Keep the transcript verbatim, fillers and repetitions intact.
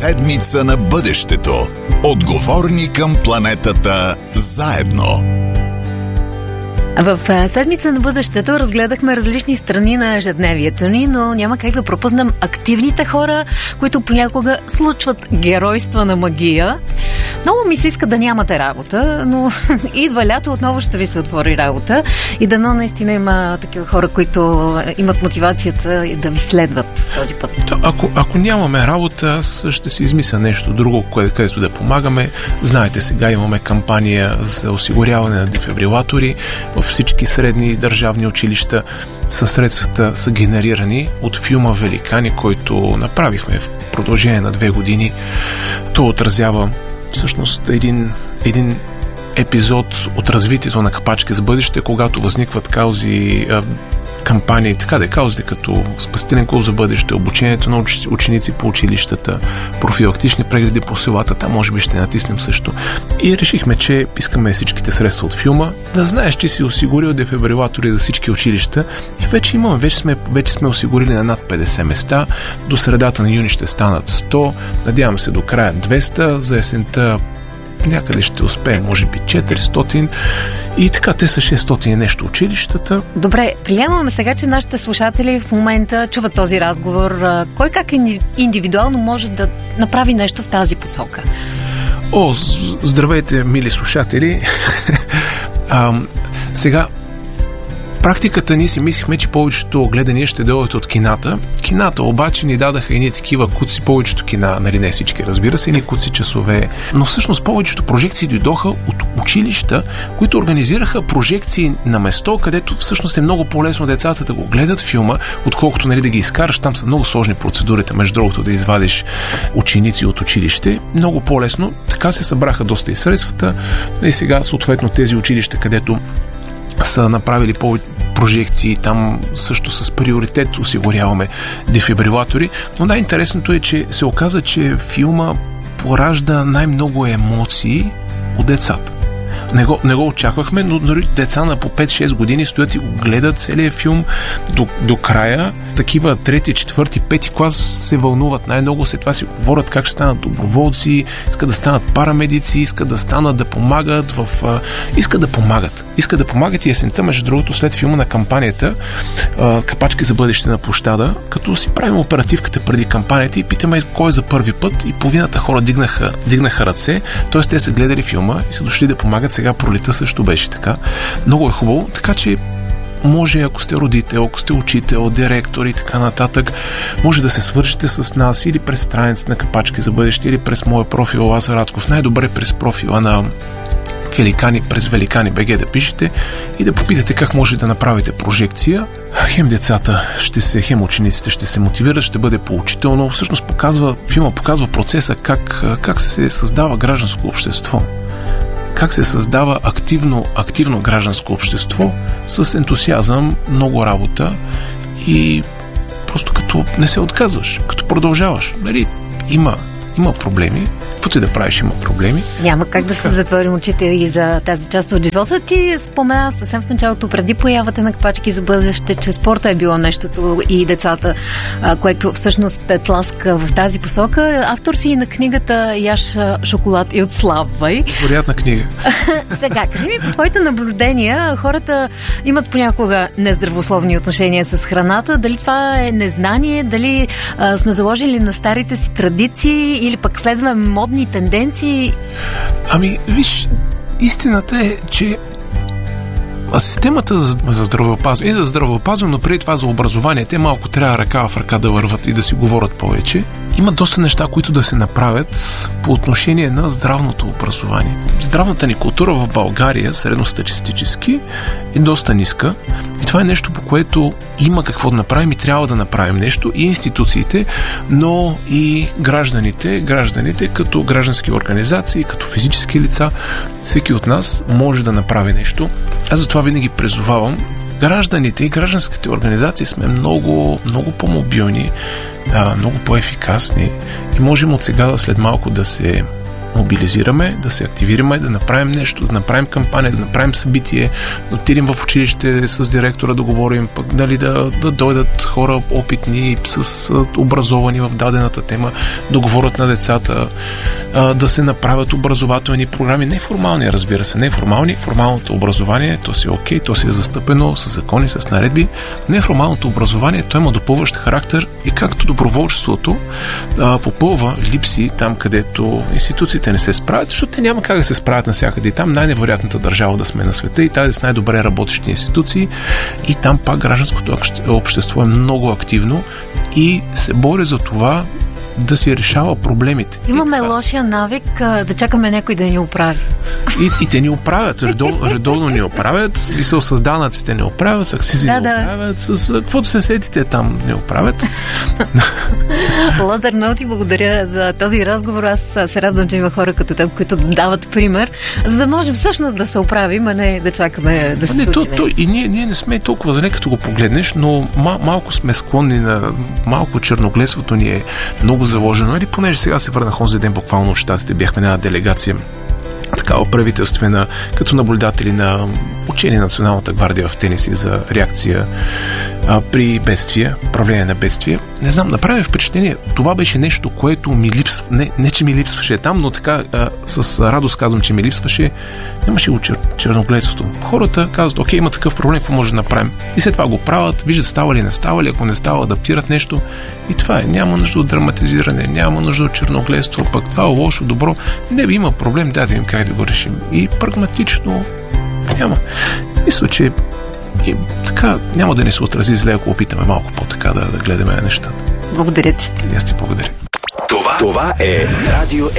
Седмица на бъдещето. Отговорни към планетата заедно. В Седмица на бъдещето разгледахме различни страни на ежедневието ни, но няма как да пропуснем активните хора, които понякога случват геройства на магия. Много ми се иска да нямате работа, но идва лято, отново ще ви се отвори работа и дано наистина има такива хора, които имат мотивацията да ви следват в този път. Ако, ако нямаме работа, аз ще си измисля нещо друго, където да помагаме. Знаете, сега имаме кампания за осигуряване на дефибрилатори във всички средни държавни училища. Със средствата са генерирани от филма Великани, който направихме в продължение на две години. То отразява всъщност един, един епизод от развитието на Капачки за бъдеще, когато възникват каузи, кампании, така да е, каузите като спасителен клуб за бъдеще, обучението на ученици по училищата, профилактични прегледи по селата, там може би ще натиснем също. И решихме, че искаме всичките средства от филма, да знаеш, че си осигурил дефибрилатори за всички училища и вече имаме, вече сме, вече сме осигурили на над петдесет места, до средата на юни ще станат сто, надявам се до края двеста, за есента някъде ще успеем, може би четиристотин и така, те са шестстотин и нещо училищата. Добре, приемаме сега, че нашите слушатели в момента чуват този разговор. Кой как индивидуално може да направи нещо в тази посока? О, здравейте, мили слушатели! а, сега, практиката ни си мислихме, че повечето гледания ще дойдат от кината. Кината обаче ни дадаха едни такива куци, повечето кина, нали не всички, разбира се, едни куци часове. Но всъщност повечето прожекции дойдоха от училища, които организираха прожекции на место, където всъщност е много по-лесно децата да го гледат филма, отколкото нали, да ги изкараш. Там са много сложни процедурите, между другото, да извадиш ученици от училище. Много по-лесно. Така се събраха доста и средствата. И сега, съответно, тези училища, където са направили повече прожекции, там също с приоритет осигуряваме дефибрилатори. Но най-интересното е, че се оказа, че филма поражда най-много емоции от децата. Не го, не го очаквахме, но дори деца на по пет-шест години стоят и го гледат целият филм до, до края. Такива трети, четвърти, пети клас се вълнуват най-много, след това си говорят как ще станат доброволци, искат да станат парамедици, искат да станат да помагат в... А, искат да помагат. Искат да помагат и есента, между другото, след филма на кампанията а, Капачки за бъдеще на площада, като си правим оперативката преди кампанията и питаме кой е за първи път и половината хора дигнаха, дигнаха ръце, т.е. те са гледали филма и са дошли да помагат. Сега пролета също беше така. Много е хубаво, така че може, ако сте родител, ако сте учител, директор и така нататък, може да се свържете с нас или през страница на Капачки за бъдеще, или през моя профил Лазар Радков. Най-добре през профила на Великани, през Великани БГ да пишете и да попитате как може да направите прожекция. Хем децата ще се, хем учениците ще се мотивират, ще бъде поучително. Всъщност показва, филма показва процеса как, как се създава гражданско общество. Как се създава активно, активно гражданско общество с ентусиазъм, много работа и просто като не се отказваш, като продължаваш. Нали, има, има проблеми, каквото и да правиш, има проблеми. Няма как да се затворим очите и за тази част от живота. Ти спомена съвсем в началото, преди появата на Капачки за бъдеще, че спорта е било нещото и децата, което всъщност те тласка в тази посока. Автор си на книгата "Яш шоколад и отслабвай". Вероятна книга. Сега, кажи ми по твоите наблюдения, хората имат понякога нездравословни отношения с храната. Дали това е незнание, дали а, сме заложили на старите си традиции или пък следваме модни тенденции? Ами, виж, истината е, че системата за, за здравеопазване и за здравеопазване, но преди това за образование, те малко трябва ръка в ръка да върват и да си говорят повече. Има доста неща, които да се направят по отношение на здравното образование. Здравната ни култура в България, средностатистически, е доста ниска. И това е нещо, по което има какво да направим и трябва да направим нещо. И институциите, но и гражданите, гражданите като граждански организации, като физически лица, всеки от нас може да направи нещо. Аз затова винаги призовавам гражданите и гражданските организации сме много, много по-мобилни, много по-ефикасни и можем от сега да след малко да се мобилизираме, да се активираме, да направим нещо, да направим кампания, да направим събитие, да отидем в училище с директора да говорим, пък дали да, да дойдат хора опитни, с образовани в дадената тема, да говорят на децата, да се направят образователни програми, неформални, разбира се, неформални, формалното образование, то си е окей, то си е застъпено с закони, с наредби. Неформалното образование, то има допълващ характер и както доброволчеството а, попълва липси там, където институциите не се справят, защото те няма как да се справят навсякъде. И там най-невероятната държава да сме на света и тази с най-добре работещи институции и там пак гражданското общество е много активно и се бори за това да си решава проблемите. Имаме лошия навик а, да чакаме някой да ни оправи. И, и те ни оправят, редол, редовно ни оправят, смисъл с данъците ни оправят, с акцизи да, ни да. оправят, с каквото се сетите там ни оправят. Лазар, много ти благодаря за този разговор. Аз се радвам, че има хора като теб, които дават пример, за да можем всъщност да се оправим, а не да чакаме да се не, случи то, нещо. То, и ние, ние не сме толкова зле, като го погледнеш, но мал, малко сме склонни на малко черногледството ни е много заложено. Или понеже сега се върнах онзи ден буквално в Щатите, бяхме на делегация такава правителствена, като наблюдатели на учение на Националната гвардия в Тенеси за реакция а, при бедствия, управление на бедствия. Не знам, направи впечатление, това беше нещо, което ми липсва, не, не че ми липсваше там, но така а, с радост казвам, че ми липсваше, нямаше го чер, черногледството. Хората казват, окей, има такъв проблем, какво може да направим? И след това го правят, виждат става ли, не става ли, ако не става, адаптират нещо и това е. Няма нужда от драматизиране, няма нужда от черногледство, пък това е лошо, добро. Не, има проблем, да видим как да го решим. И прагматично няма. Мисля, че и, така няма да ни се отрази зле, ако опитаме малко по-така да, да гледаме нещата. Благодаря ти. И аз ти благодаря. Това, това е Радио